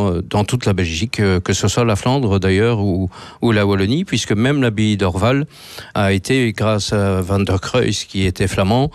dans toute la Belgique, que ce soit la Flandre d'ailleurs ou la Wallonie, puisque même l'abbaye d'Orval a été, grâce à Van der Creus qui était flamand,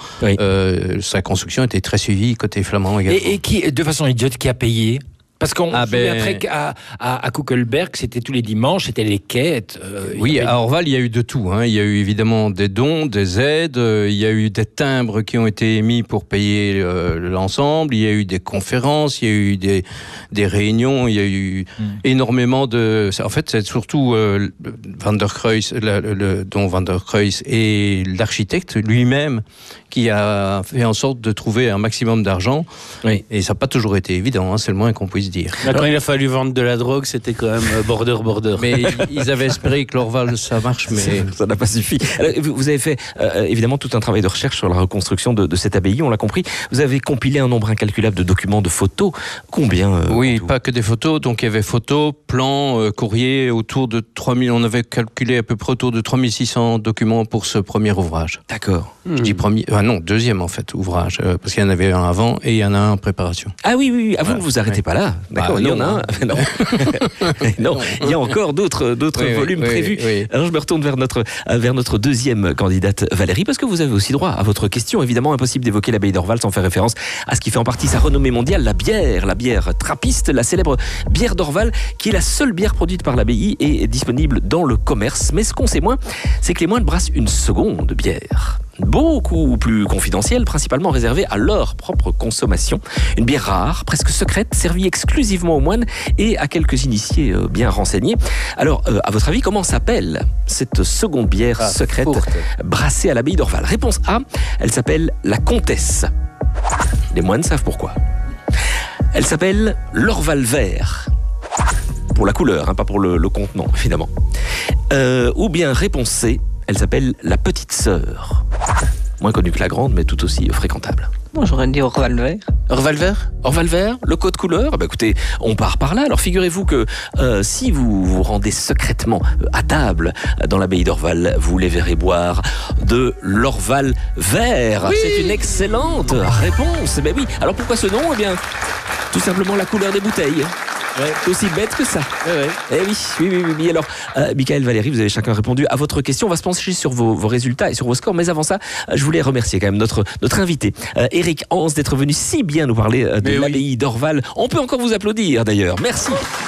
sa construction était très suivie côté flamand également. Et qui, de façon idiote, qui a payé ? Parce qu'on se souvient qu'à Kuckelberg, c'était tous les dimanches, c'était les quêtes. Oui, à Orval, il y a eu de tout. Il y a eu évidemment des dons, des aides, il y a eu des timbres qui ont été émis pour payer l'ensemble, il y a eu des conférences, il y a eu des réunions, il y a eu énormément de... En fait, c'est surtout Van der Creus, le don Van der Creus et l'architecte lui-même qui a fait en sorte de trouver un maximum d'argent. Oui. Et ça n'a pas toujours été évident, c'est le moins qu'on puisse dire. Là, quand il a fallu vendre de la drogue, c'était quand même border. Mais ils avaient espéré que l'Orval, ça marche, mais... Ça n'a pas suffi. Alors, vous avez fait, évidemment, tout un travail de recherche sur la reconstruction de cette abbaye, on l'a compris. Vous avez compilé un nombre incalculable de documents, de photos. Combien Oui, pas que des photos. Donc, il y avait photos, plans, courriers, autour de 3000... On avait calculé à peu près autour de 3600 documents pour ce premier ouvrage. D'accord. Je dis premier... non, deuxième, en fait, ouvrage. Parce qu'il y en avait un avant et il y en a un en préparation. Ah oui. Ah, vous ne vous arrêtez pas là. D'accord, il y en a un. Non. Non, il y a encore d'autres volumes prévus. Oui. Alors je me retourne vers notre deuxième candidate, Valérie, parce que vous avez aussi droit à votre question. Évidemment, impossible d'évoquer l'abbaye d'Orval sans faire référence à ce qui fait en partie sa renommée mondiale, la bière trappiste, la célèbre bière d'Orval, qui est la seule bière produite par l'abbaye et disponible dans le commerce. Mais ce qu'on sait moins, c'est que les moines brassent une seconde bière, beaucoup plus confidentielle, principalement réservée à leur propre consommation. Une bière rare, presque secrète, servie exclusivement aux moines et à quelques initiés bien renseignés. Alors, à votre avis, comment s'appelle cette seconde bière secrète brassée à l'abbaye d'Orval ? Réponse A, elle s'appelle la Comtesse. Les moines savent pourquoi. Elle s'appelle l'Orval vert. Pour la couleur, pas pour le contenant, évidemment. Ou bien réponse C, elle s'appelle la Petite Sœur. Moins connue que la grande, mais tout aussi fréquentable. Bon, j'aurais dit Orval vert. Orval vert ? Orval vert, le code couleur ? Écoutez, on part par là. Alors figurez-vous que si vous vous rendez secrètement à table dans l'abbaye d'Orval, vous les verrez boire de l'Orval vert. Oui, c'est une excellente réponse. Oui. Alors pourquoi ce nom ? Tout simplement la couleur des bouteilles. C'est aussi bête que ça. Oui. Alors, Michael, Valérie, vous avez chacun répondu à votre question. On va se pencher sur vos résultats et sur vos scores. Mais avant ça, je voulais remercier quand même notre invité, Eric Hans, d'être venu si bien nous parler de l'abbaye d'Orval. On peut encore vous applaudir d'ailleurs. Merci.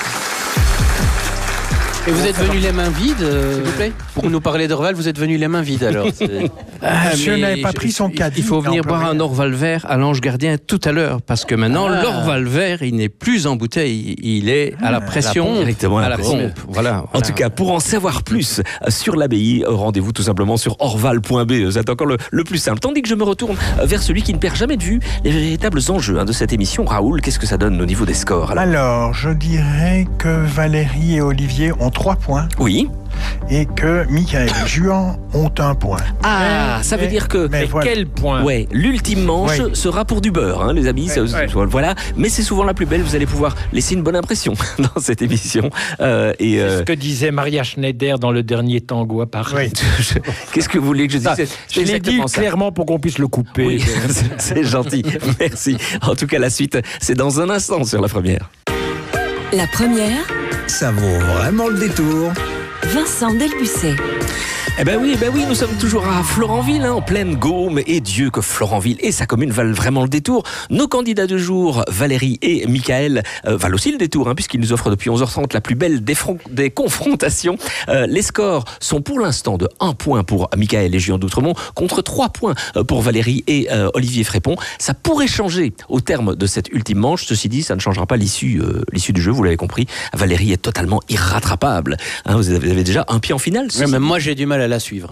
Et vous êtes venu les mains vides, s'il vous plaît ? Pour nous parler d'Orval, vous êtes venu les mains vides alors. Monsieur n'avait pas pris son caddie. Il faut venir boire un Orval vert à l'Ange Gardien tout à l'heure, parce que maintenant, l'Orval vert, il n'est plus en bouteille, il est à la pression, directement à la pompe. Voilà. En tout cas, pour en savoir plus sur l'abbaye, rendez-vous tout simplement sur orval.be. C'est encore le plus simple. Tandis que je me retourne vers celui qui ne perd jamais de vue les véritables enjeux de cette émission. Raoul, qu'est-ce que ça donne au niveau des scores ? Alors, je dirais que Valérie et Olivier ont 3 points. Oui. Et que Michael et Juan ont 1 point. Ah, ça veut dire que... Mais voilà. Quel point ? Ouais, l'ultime manche sera pour du beurre, les amis. Voilà. Mais c'est souvent la plus belle. Vous allez pouvoir laisser une bonne impression dans cette émission. C'est ce que disait Maria Schneider dans le dernier tango à Paris. Oui. Qu'est-ce que vous voulez que je dise ? Je l'ai dit clairement pour qu'on puisse le couper. Oui, c'est gentil. Merci. En tout cas, la suite, c'est dans un instant sur La Première. La Première, ça vaut vraiment le détour. Vincent Delbussé. Eh ben oui, nous sommes toujours à Florenville, en pleine Gaume, et Dieu que Florenville et sa commune valent vraiment le détour. Nos candidats de jour, Valérie et Michael, valent aussi le détour, puisqu'ils nous offrent depuis 11h30 la plus belle des confrontations. Les scores sont pour l'instant de 1 point pour Michael et Juan d'Outremont, contre 3 points pour Valérie et Olivier Frépon. Ça pourrait changer au terme de cette ultime manche. Ceci dit, ça ne changera pas l'issue du jeu, vous l'avez compris. Valérie est totalement irrattrapable. Vous avez déjà un pied en finale. Même moi, j'ai du mal à la suivre.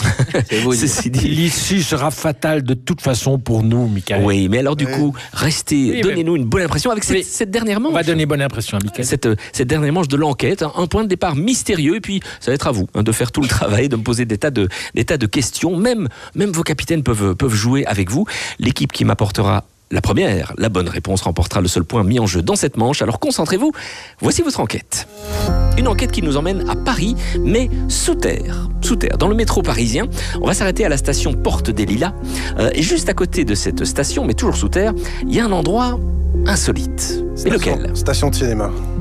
L'issue sera fatale de toute façon pour nous, Michael. Oui, mais alors du coup, restez, donnez-nous une bonne impression avec cette dernière manche. On va donner bonne impression à Michael. Cette dernière manche de l'enquête, un point de départ mystérieux, et puis ça va être à vous de faire tout le travail, de me poser des tas de questions. Même vos capitaines peuvent jouer avec vous. L'équipe qui m'apportera la première, la bonne réponse remportera le seul point mis en jeu dans cette manche. Alors concentrez-vous, voici votre enquête. Une enquête qui nous emmène à Paris, mais sous terre, dans le métro parisien. On va s'arrêter à la station Porte des Lilas. Et juste à côté de cette station, mais toujours sous terre, il y a un endroit insolite. Mais lequel ? Station de cinéma.